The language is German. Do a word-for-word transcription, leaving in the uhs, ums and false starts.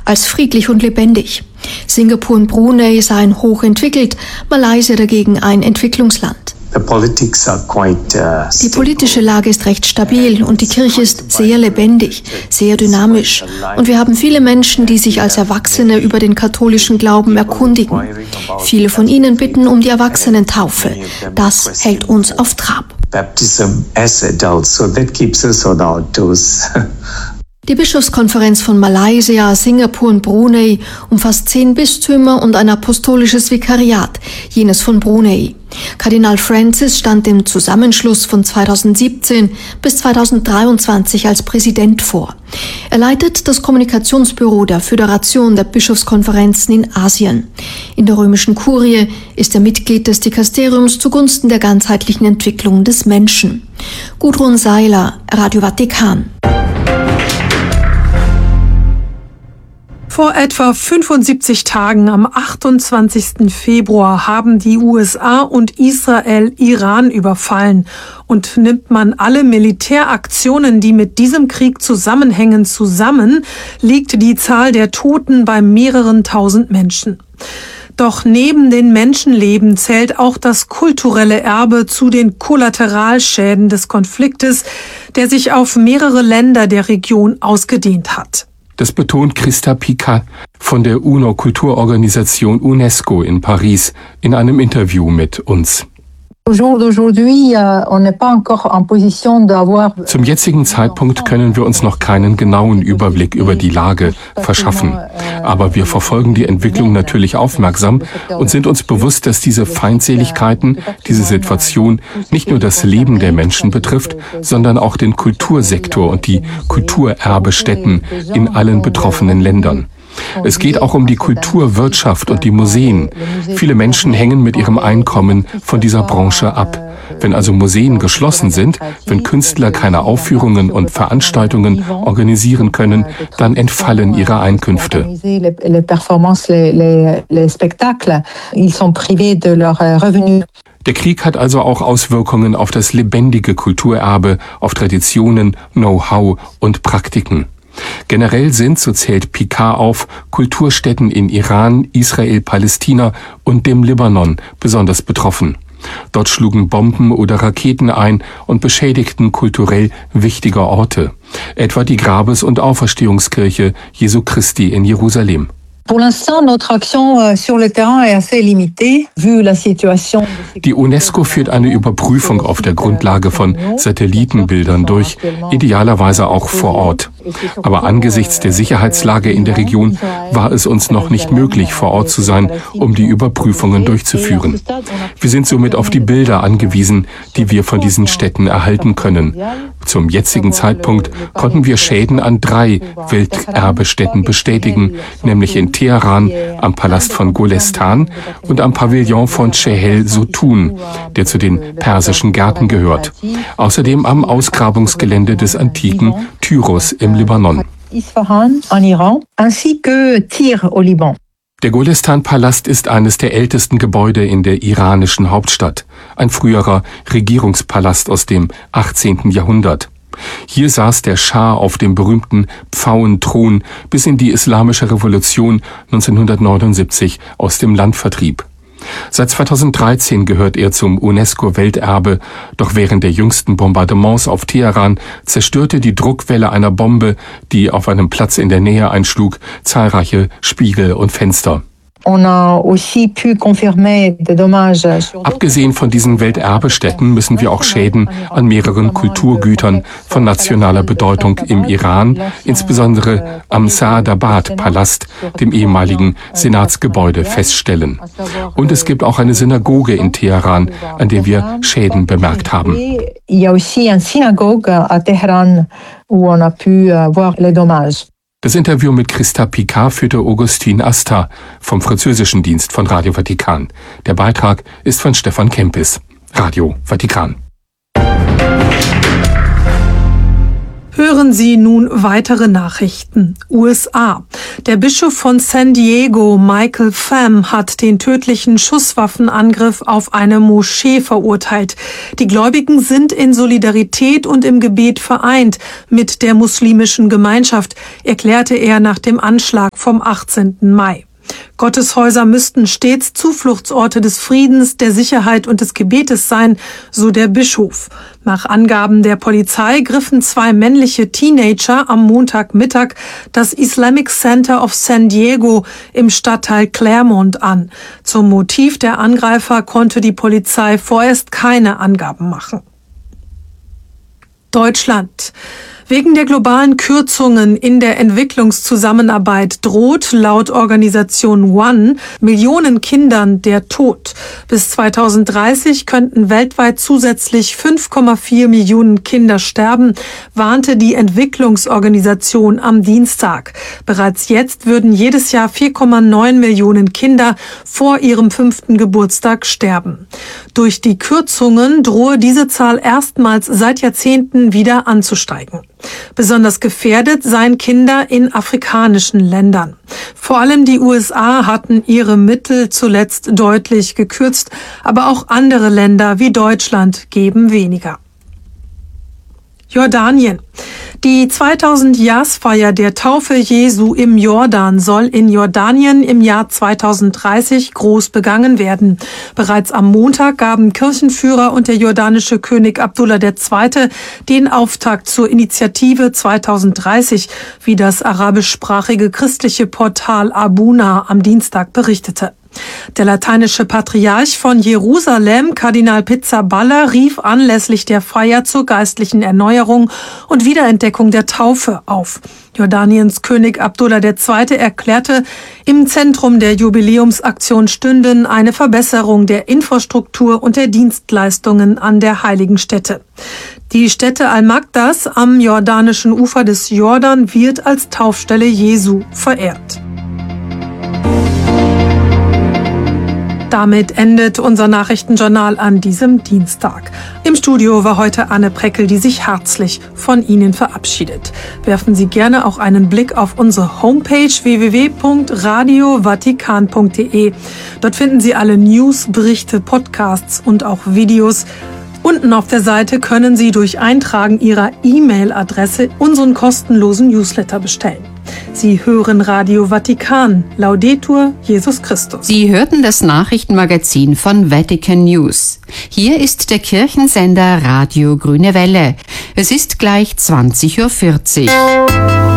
als friedlich und lebendig. Singapur und Brunei seien hochentwickelt, Malaysia dagegen ein Entwicklungsland. Die politische Lage ist recht stabil und die Kirche ist sehr lebendig, sehr dynamisch. Und wir haben viele Menschen, die sich als Erwachsene über den katholischen Glauben erkundigen. Viele von ihnen bitten um die Erwachsenentaufe. Das hält uns auf Trab. Die Bischofskonferenz von Malaysia, Singapur und Brunei umfasst zehn Bistümer und ein apostolisches Vikariat, jenes von Brunei. Kardinal Francis stand dem Zusammenschluss von zweitausendsiebzehn bis zweitausenddreiundzwanzig als Präsident vor. Er leitet das Kommunikationsbüro der Föderation der Bischofskonferenzen in Asien. In der römischen Kurie ist er Mitglied des Dikasteriums zugunsten der ganzheitlichen Entwicklung des Menschen. Gudrun Seiler, Radio Vatikan. Vor etwa fünfundsiebzig Tagen, am achtundzwanzigsten Februar, haben die U S A und Israel Iran überfallen. Und nimmt man alle Militäraktionen, die mit diesem Krieg zusammenhängen, zusammen, liegt die Zahl der Toten bei mehreren tausend Menschen. Doch neben den Menschenleben zählt auch das kulturelle Erbe zu den Kollateralschäden des Konfliktes, der sich auf mehrere Länder der Region ausgedehnt hat. Das betont Christa Picard von der UNO-Kulturorganisation UNESCO in Paris in einem Interview mit uns. Zum jetzigen Zeitpunkt können wir uns noch keinen genauen Überblick über die Lage verschaffen. Aber wir verfolgen die Entwicklung natürlich aufmerksam und sind uns bewusst, dass diese Feindseligkeiten, diese Situation nicht nur das Leben der Menschen betrifft, sondern auch den Kultursektor und die Kulturerbestätten in allen betroffenen Ländern. Es geht auch um die Kulturwirtschaft und die Museen. Viele Menschen hängen mit ihrem Einkommen von dieser Branche ab. Wenn also Museen geschlossen sind, wenn Künstler keine Aufführungen und Veranstaltungen organisieren können, dann entfallen ihre Einkünfte. Der Krieg hat also auch Auswirkungen auf das lebendige Kulturerbe, auf Traditionen, Know-how und Praktiken. Generell sind, so zählt Picard auf, Kulturstätten in Iran, Israel, Palästina und dem Libanon besonders betroffen. Dort schlugen Bomben oder Raketen ein und beschädigten kulturell wichtige Orte, etwa die Grabes- und Auferstehungskirche Jesu Christi in Jerusalem. Die UNESCO führt eine Überprüfung auf der Grundlage von Satellitenbildern durch, idealerweise auch vor Ort. Aber angesichts der Sicherheitslage in der Region war es uns noch nicht möglich, vor Ort zu sein, um die Überprüfungen durchzuführen. Wir sind somit auf die Bilder angewiesen, die wir von diesen Städten erhalten können. Zum jetzigen Zeitpunkt konnten wir Schäden an drei Welterbestätten bestätigen, nämlich in Teheran, am Palast von Golestan und am Pavillon von Chehel Sotun, der zu den persischen Gärten gehört. Außerdem am Ausgrabungsgelände des antiken Tyros im Libanon. Der Golestan-Palast ist eines der ältesten Gebäude in der iranischen Hauptstadt, ein früherer Regierungspalast aus dem achtzehnten Jahrhundert. Hier saß der Schah auf dem berühmten Pfauenthron, bis ihn die Islamische Revolution neunzehnhundertneunundsiebzig aus dem Land vertrieb. Seit zweitausenddreizehn gehört er zum UNESCO-Welterbe, doch während der jüngsten Bombardements auf Teheran zerstörte die Druckwelle einer Bombe, die auf einem Platz in der Nähe einschlug, zahlreiche Spiegel und Fenster. Abgesehen von diesen Welterbestätten müssen wir auch Schäden an mehreren Kulturgütern von nationaler Bedeutung im Iran, insbesondere am Saadabad-Palast, dem ehemaligen Senatsgebäude, feststellen. Und es gibt auch eine Synagoge in Teheran, an der wir Schäden bemerkt haben. Das Interview mit Christa Picard führte Augustin Asta vom französischen Dienst von Radio Vatikan. Der Beitrag ist von Stefan Kempis. Radio Vatikan. Hören Sie nun weitere Nachrichten. U S A. Der Bischof von San Diego, Michael Pham, hat den tödlichen Schusswaffenangriff auf eine Moschee verurteilt. Die Gläubigen sind in Solidarität und im Gebet vereint mit der muslimischen Gemeinschaft, erklärte er nach dem Anschlag vom achtzehnten Mai. Gotteshäuser müssten stets Zufluchtsorte des Friedens, der Sicherheit und des Gebetes sein, so der Bischof. Nach Angaben der Polizei griffen zwei männliche Teenager am Montagmittag das Islamic Center of San Diego im Stadtteil Claremont an. Zum Motiv der Angreifer konnte die Polizei vorerst keine Angaben machen. Deutschland. Wegen der globalen Kürzungen in der Entwicklungszusammenarbeit droht laut Organisation One Millionen Kindern der Tod. Bis zweitausenddreißig könnten weltweit zusätzlich fünf Komma vier Millionen Kinder sterben, warnte die Entwicklungsorganisation am Dienstag. Bereits jetzt würden jedes Jahr vier Komma neun Millionen Kinder vor ihrem fünften Geburtstag sterben. Durch die Kürzungen drohe diese Zahl erstmals seit Jahrzehnten wieder anzusteigen. Besonders gefährdet seien Kinder in afrikanischen Ländern. Vor allem die U S A hatten ihre Mittel zuletzt deutlich gekürzt, aber auch andere Länder wie Deutschland geben weniger. Jordanien. Die zweitausend-Jahresfeier der Taufe Jesu im Jordan soll in Jordanien im Jahr zweitausenddreißig groß begangen werden. Bereits am Montag gaben Kirchenführer und der jordanische König Abdullah der Zweite den Auftakt zur Initiative zweitausenddreißig, wie das arabischsprachige christliche Portal Abuna am Dienstag berichtete. Der lateinische Patriarch von Jerusalem, Kardinal Pizzaballa, rief anlässlich der Feier zur geistlichen Erneuerung und Wiederentdeckung der Taufe auf. Jordaniens König Abdullah der Zweite erklärte, im Zentrum der Jubiläumsaktion stünden eine Verbesserung der Infrastruktur und der Dienstleistungen an der heiligen Stätte. Die Stätte Al-Maqdas am jordanischen Ufer des Jordan wird als Taufstelle Jesu verehrt. Damit endet unser Nachrichtenjournal an diesem Dienstag. Im Studio war heute Anne Preckel, die sich herzlich von Ihnen verabschiedet. Werfen Sie gerne auch einen Blick auf unsere Homepage w w w punkt radio vatikan punkt d e. Dort finden Sie alle News, Berichte, Podcasts und auch Videos. Unten auf der Seite können Sie durch Eintragen Ihrer E-Mail-Adresse unseren kostenlosen Newsletter bestellen. Sie hören Radio Vatikan. Laudetur Jesus Christus. Sie hörten das Nachrichtenmagazin von Vatican News. Hier ist der Kirchensender Radio Grüne Welle. Es ist gleich zwanzig Uhr vierzig.